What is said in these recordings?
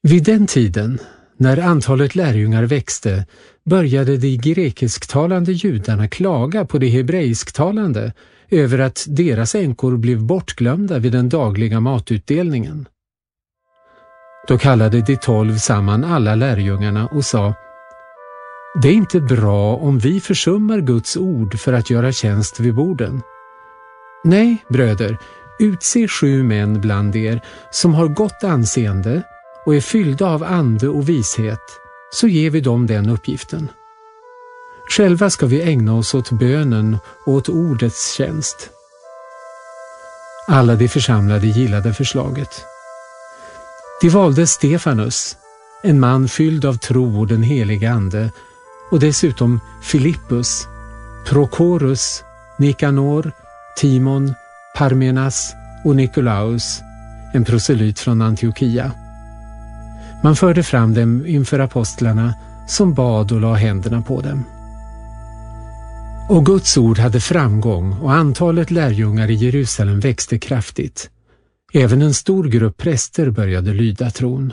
Vid den tiden, när antalet lärjungar växte, började de grekisktalande judarna klaga på de hebreisktalande över att deras änkor blev bortglömda vid den dagliga matutdelningen. Då kallade de 12 samman alla lärjungarna och sa: Det är inte bra om vi försummar Guds ord för att göra tjänst vid borden. Nej, bröder, utse 7 män bland er som har gott anseende och är fyllda av ande och vishet, så ger vi dem den uppgiften. Själva ska vi ägna oss åt bönen och åt ordets tjänst. Alla de församlade gillade förslaget. De valde Stefanus, en man fylld av tro och den heliga ande, och dessutom Filippus, Prokorus, Nikanor, Timon, Parmenas och Nikolaus, en proselyt från Antiochia. Man förde fram dem inför apostlarna som bad och la händerna på dem. Och Guds ord hade framgång och antalet lärjungar i Jerusalem växte kraftigt. Även en stor grupp präster började lyda tron.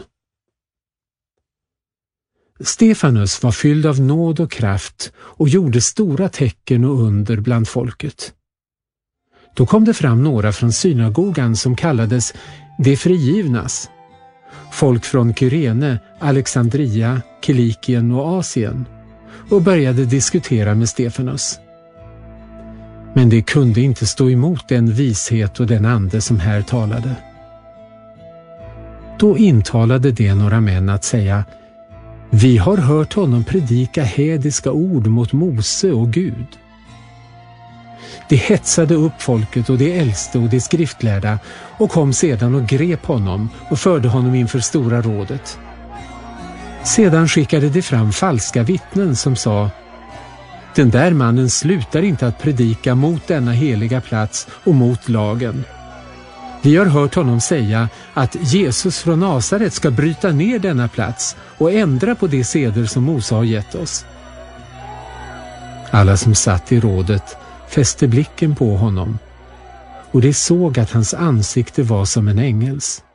Stefanus var fylld av nåd och kraft och gjorde stora tecken och under bland folket. Då kom det fram några från synagogan som kallades de frigivnas, folk från Kyrene, Alexandria, Kilikien och Asien, och började diskutera med Stefanus. Men det kunde inte stå emot den vishet och den ande som här talade. Då intalade det några män att säga: Vi har hört honom predika hädiska ord mot Mose och Gud. De hetsade upp folket och de äldste och de skriftlärda och kom sedan och grep honom och förde honom inför stora rådet. Sedan skickade de fram falska vittnen som sa: Den där mannen slutar inte att predika mot denna heliga plats och mot lagen. Vi har hört honom säga att Jesus från Nasaret ska bryta ner denna plats och ändra på de seder som Mose har gett oss. Alla som satt i rådet fäste blicken på honom, och de såg att hans ansikte var som en ängels.